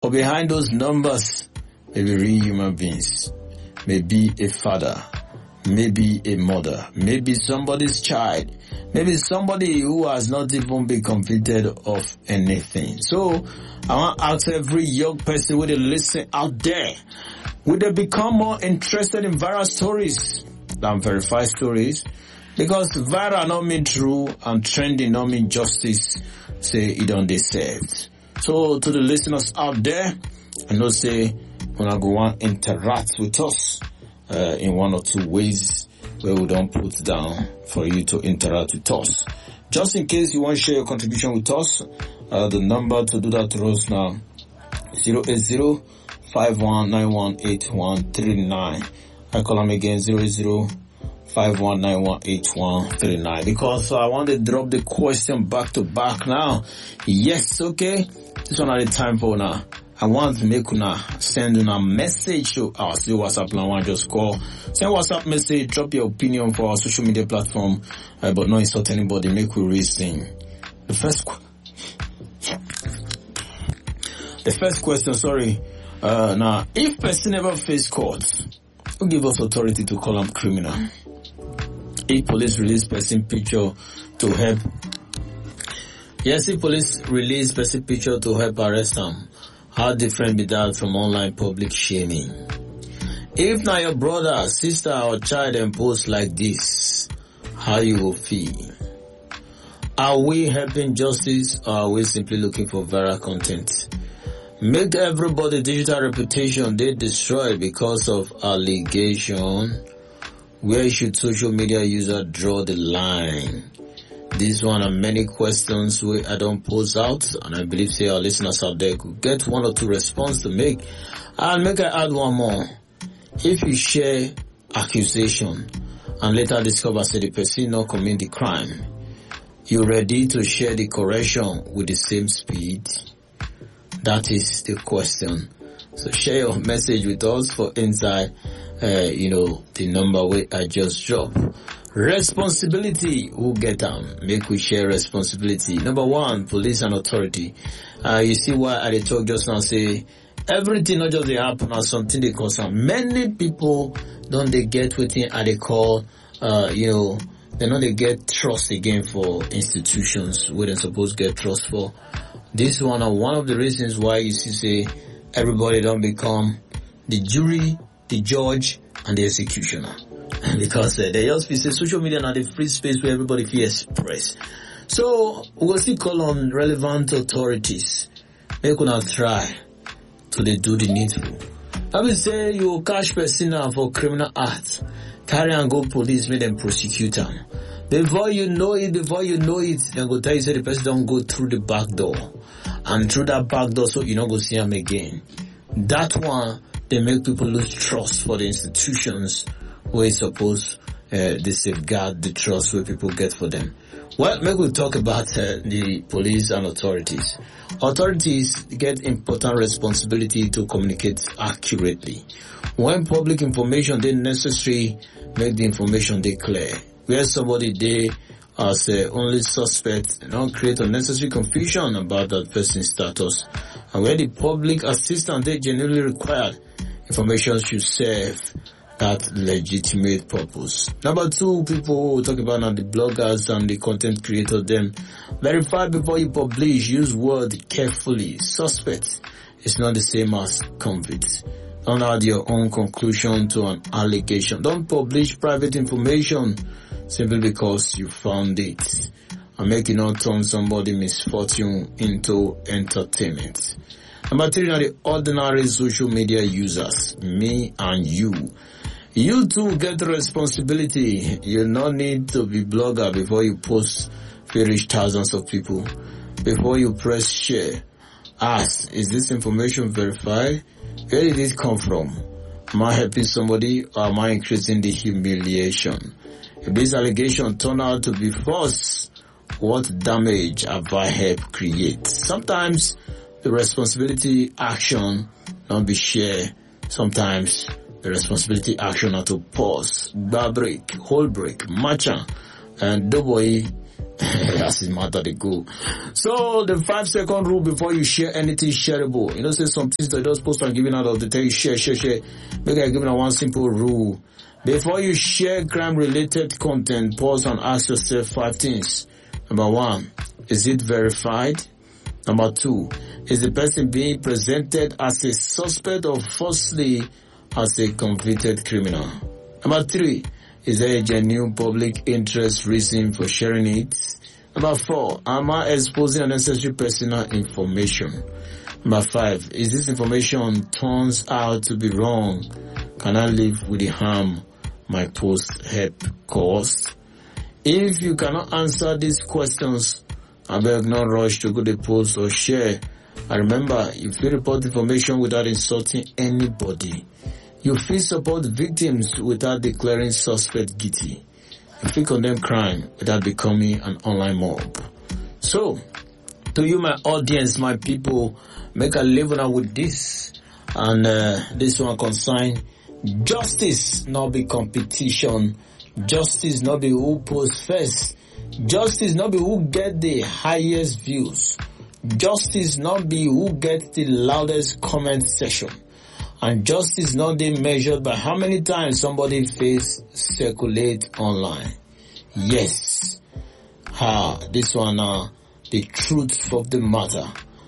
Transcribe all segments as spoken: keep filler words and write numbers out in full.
But behind those numbers may be real human beings. Maybe a father, maybe a mother, maybe somebody's child, maybe somebody who has not even been convicted of anything. So I want to ask every young person with a listen out there, would they become more interested in viral stories than verified stories? Because viral not mean true and trending not mean justice, say it don't deserve. So to the listeners out there, I know say when I go and interact with us uh, in one or two ways where we don't put down for you to interact with us. Just in case you want to share your contribution with us, uh, the number to do that to us now, zero eight zero, five one nine one, eight one three nine. I call them again, zero eight zero, five one nine one, eight one three nine. Because uh, I want to drop the question back to back now. Yes, okay. This one at the time for now. I want to make una send una message to us. The WhatsApp line, one just call. Send WhatsApp message, drop your opinion for our social media platform, uh, but not insult anybody. Make we reason. The first, qu- the first question. Sorry. Uh, now, if person ever face court, who give us authority to call them criminal? If police release person picture to help, yes, if police release person picture to help arrest them. How different be that from online public shaming? If now your brother, sister or child and post like this, how you will feel? Are we helping justice or are we simply looking for viral content? Make everybody digital reputation they destroy because of allegation. Where should social media user draw the line? This one and many questions where I don't pose out, and I believe say our listeners out there could get one or two response to make. I'll make I add one more. If you share accusation and later discover say the person not commit the crime, you ready to share the correction with the same speed? That is the question. So share your message with us for inside, uh, you know, the number where I just dropped. Responsibility, who get them? Make we share responsibility. Number one, police and authority. Uh, you see why I talk just now say, everything not just they happen or something they concern. Many people don't they get within and they call, uh, you know, they know they get trust again for institutions where they're supposed to get trust for. This one are one of the reasons why you see say, everybody don't become the jury, the judge, and the executioner. Because uh, they just say social media now the free space where everybody can express. So we'll still call on relevant authorities. They could not try to they do the needful. I will say you catch person now for criminal acts, carry and go police, make them prosecute them. Before you know it, before you know it, they go tell you say the person don't go through the back door, and through that back door, so you don't go see them again. That one they make people lose trust for the institutions where it's supposed uh, they safeguard the trust where people get for them. Well, maybe we'll talk about uh, the police and authorities. Authorities get important responsibility to communicate accurately. When public information they necessary, make the information they clear. Where somebody they as uh, only suspect, you know, create unnecessary confusion about that person's status. And where the public assistance they genuinely required, information should serve that legitimate purpose. Number two, people who talk about now the bloggers and the content creators, them verify before you publish, use word carefully. Suspect is not the same as convict. Don't add your own conclusion to an allegation. Don't publish private information simply because you found it. And make it not turn somebody misfortune into entertainment. Number three, now the ordinary social media users, me and you. You too get responsibility. You no need to be blogger before you post to reach thousands of people. Before you press share, ask, is this information verified? Where did it come from? Am I helping somebody or am I increasing the humiliation? If this allegation turn out to be false, what damage have I helped create? Sometimes the responsibility action not be shared. Sometimes the responsibility action are to pause, bar break, whole break, matcha, and double That's his matter they go. So the five second rule before you share anything shareable. You know, say some things that those posts are giving out of the tell you share, share, share. Maybe I give you one simple rule. Before you share crime related content, pause and ask yourself five things. Number one, is it verified? Number two, is the person being presented as a suspect or falsely as a convicted criminal? Number three, is there a genuine public interest reason for sharing it? Number four, am I exposing unnecessary personal information? Number five, is this information turns out to be wrong? Can I live with the harm my post help cause? If you cannot answer these questions, I beg not rush to go to the post or share. And remember, if you report information without insulting anybody, you feel support victims without declaring suspect guilty. You feel condemn crime without becoming an online mob. So, to you, my audience, my people, make a living with this. And uh, this one concern justice, not be competition. Justice, not be who posts first. Justice, not be who get the highest views. Justice, not be who get the loudest comment section. And justice not being measured by how many times somebody face circulate online. Yes. Ah, this one, uh, the truth of the matter.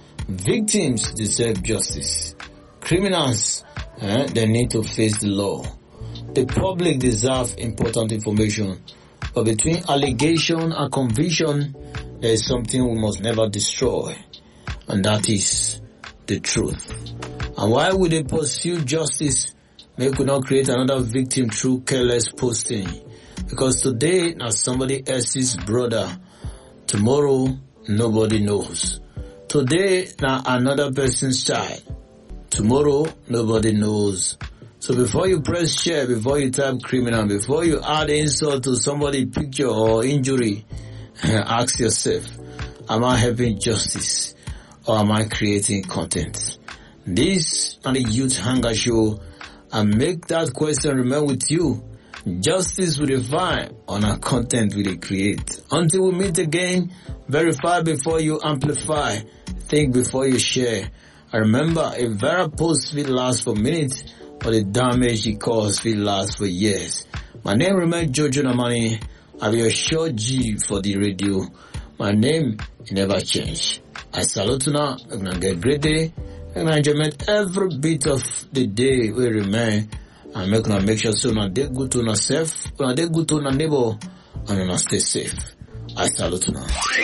Victims deserve justice. Criminals, eh, they need to face the law. The public deserve important information. But between allegation and conviction, there is something we must never destroy. And that is the truth. And why would they pursue justice? They could not create another victim through careless posting. Because today, now somebody else's brother. Tomorrow, nobody knows. Today, now another person's child. Tomorrow, nobody knows. So before you press share, before you type criminal, before you add insult to somebody's picture or injury, ask yourself, am I helping justice or am I creating content? This and the Youth Hunger Show, and make that question remain with you. Justice will define on our content we create. Until we meet again, verify before you amplify, think before you share. And remember, a viral post will last for minutes, but the damage it causes will last for years. My name remains Jojo Namani. I'll be your short G for the radio. My name never change. I salute you now. I'm gonna get a great day. And I enjoy every bit of the day we remain. And make una make sure so una dey good to una self, una dey good to una neighbor, and una stay safe. I salute you now.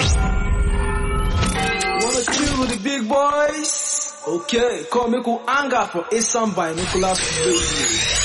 Wanna chill with the big boys? Okay, call me cool anger for Asan by Nicholas Radio.